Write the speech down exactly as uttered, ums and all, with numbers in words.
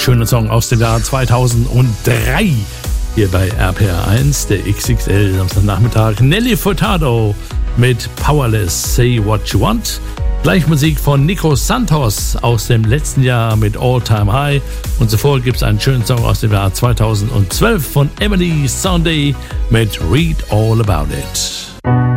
schöner Song aus dem Jahr zweitausenddrei hier bei R P R eins, der X X L Samstagnachmittag. Nelly Furtado mit Powerless, Say What You Want. Gleich Musik von Nico Santos aus dem letzten Jahr mit All Time High. Und zuvor gibt es einen schönen Song aus dem Jahr zweitausendzwölf von Emily Sunday mit Read All About It.